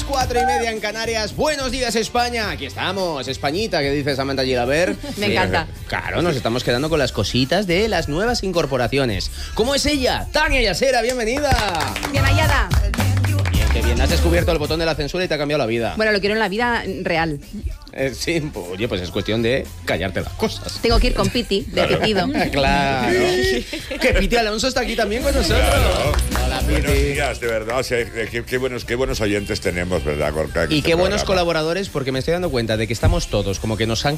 4:30 en Canarias. Buenos días, España. Aquí estamos, Españita, que dice Samantha Gilaber. Me encanta. Claro, nos estamos quedando con las cositas de las nuevas incorporaciones. ¿Cómo es ella? Tania Yasera, bienvenida. Bien hallada. Bien, qué bien. Has descubierto el botón de la censura y te ha cambiado la vida. Bueno, lo quiero en la vida real. Sí, oye, pues es cuestión de callarte las cosas. Tengo que ir con Piti, de pitido. Claro. Que Piti Alonso está aquí también con nosotros. Claro. Hola, Buenos Piti. días, de verdad. O sea, qué buenos oyentes tenemos, ¿verdad, Gorka? Y qué buenos colaboradores, porque me estoy dando cuenta de que estamos todos como que nos han